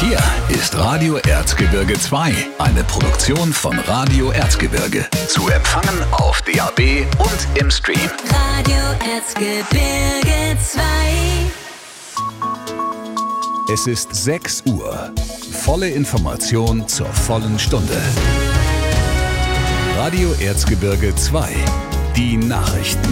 Hier ist Radio Erzgebirge 2, eine Produktion von Radio Erzgebirge. Zu empfangen auf DAB und im Stream. Radio Erzgebirge 2. Es ist 6 Uhr. Volle Information zur vollen Stunde. Radio Erzgebirge 2. Die Nachrichten.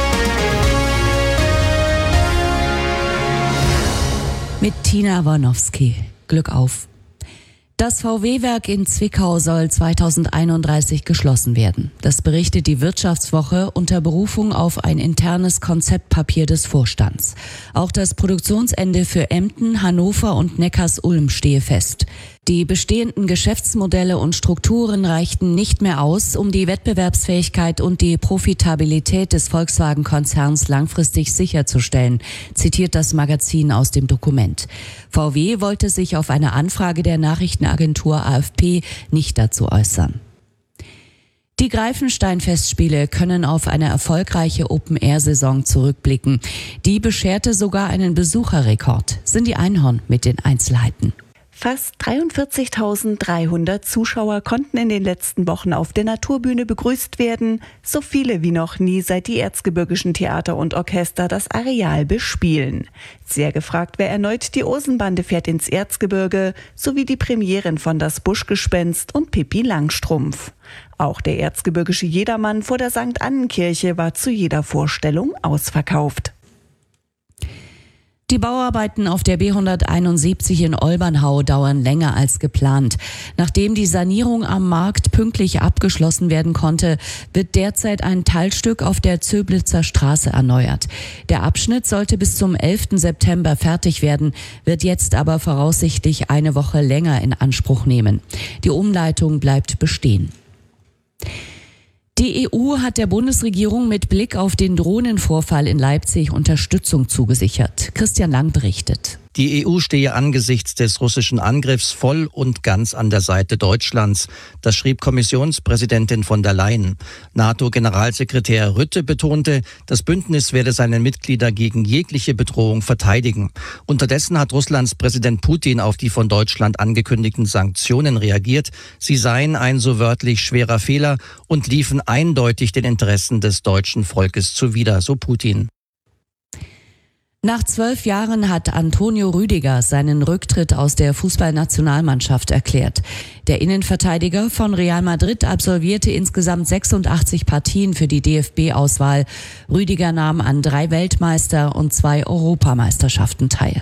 Mit Tina Warnowski. Glück auf. Das VW-Werk in Zwickau soll 2031 geschlossen werden. Das berichtet die Wirtschaftswoche unter Berufung auf ein internes Konzeptpapier des Vorstands. Auch das Produktionsende für Emden, Hannover und Neckars-Ulm stehe fest. Die bestehenden Geschäftsmodelle und Strukturen reichten nicht mehr aus, um die Wettbewerbsfähigkeit und die Profitabilität des Volkswagen-Konzerns langfristig sicherzustellen, zitiert das Magazin aus dem Dokument. VW wollte sich auf eine Anfrage der Nachrichtenagentur AFP nicht dazu äußern. Die Greifenstein-Festspiele können auf eine erfolgreiche Open-Air-Saison zurückblicken. Die bescherte sogar einen Besucherrekord. Cindy Einhorn mit den Einzelheiten. Fast 43.300 Zuschauer konnten in den letzten Wochen auf der Naturbühne begrüßt werden. So viele wie noch nie, seit die erzgebirgischen Theater und Orchester das Areal bespielen. Sehr gefragt wäre erneut die Osenbande fährt ins Erzgebirge, sowie die Premieren von Das Buschgespenst und Pippi Langstrumpf. Auch der erzgebirgische Jedermann vor der St. Annenkirche war zu jeder Vorstellung ausverkauft. Die Bauarbeiten auf der B171 in Olbernhau dauern länger als geplant. Nachdem die Sanierung am Markt pünktlich abgeschlossen werden konnte, wird derzeit ein Teilstück auf der Zöblitzer Straße erneuert. Der Abschnitt sollte bis zum 11. September fertig werden, wird jetzt aber voraussichtlich eine Woche länger in Anspruch nehmen. Die Umleitung bleibt bestehen. Die EU hat der Bundesregierung mit Blick auf den Drohnenvorfall in Leipzig Unterstützung zugesichert. Christian Lang berichtet. Die EU stehe angesichts des russischen Angriffs voll und ganz an der Seite Deutschlands. Das schrieb Kommissionspräsidentin von der Leyen. NATO-Generalsekretär Rutte betonte, das Bündnis werde seine Mitglieder gegen jegliche Bedrohung verteidigen. Unterdessen hat Russlands Präsident Putin auf die von Deutschland angekündigten Sanktionen reagiert. Sie seien ein so wörtlich schwerer Fehler und liefen eindeutig den Interessen des deutschen Volkes zuwider, so Putin. Nach 12 Jahren hat Antonio Rüdiger seinen Rücktritt aus der Fußballnationalmannschaft erklärt. Der Innenverteidiger von Real Madrid absolvierte insgesamt 86 Partien für die DFB-Auswahl. Rüdiger nahm an 3 Weltmeister- und 2 Europameisterschaften teil.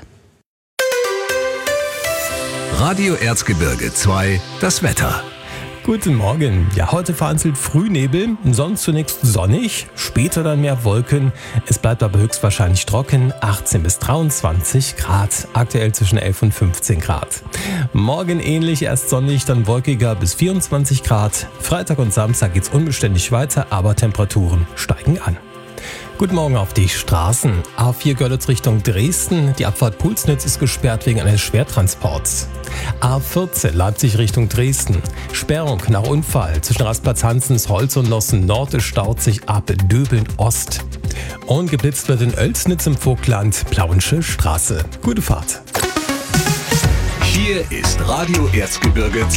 Radio Erzgebirge 2, das Wetter. Guten Morgen. Ja, heute vereinzelt Frühnebel, sonst zunächst sonnig, später dann mehr Wolken. Es bleibt aber höchstwahrscheinlich trocken, 18 bis 23 Grad, aktuell zwischen 11 und 15 Grad. Morgen ähnlich, erst sonnig, dann wolkiger bis 24 Grad. Freitag und Samstag geht's unbeständig weiter, aber Temperaturen steigen an. Guten Morgen auf die Straßen. A4 Görlitz Richtung Dresden. Die Abfahrt Pulsnitz ist gesperrt wegen eines Schwertransports. A14 Leipzig Richtung Dresden. Sperrung nach Unfall zwischen Rastplatz Hansens, Holz und Nossen Nord. Es staut sich ab Döbeln Ost. Und geblitzt wird in Oelsnitz im Vogtland, Plauensche Straße. Gute Fahrt. Hier ist Radio Erzgebirge